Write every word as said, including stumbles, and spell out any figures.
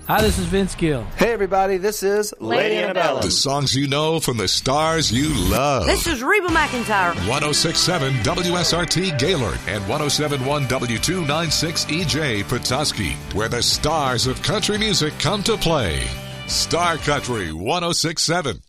Hi, this is Vince Gill. Hey, everybody, this is Lady Antebellum. The songs you know from the stars you love. This is Reba McEntire. one oh six point seven W S R T Gaylord and one oh seven point one W two ninety-six E J Petoskey, where the stars of country music come to play. Star Country one oh six point seven.